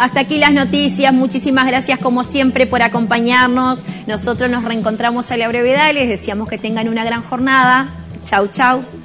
hasta aquí las noticias. Muchísimas gracias como siempre por acompañarnos. Nosotros nos reencontramos a la brevedad y les deseamos que tengan una gran jornada. Chau, chau.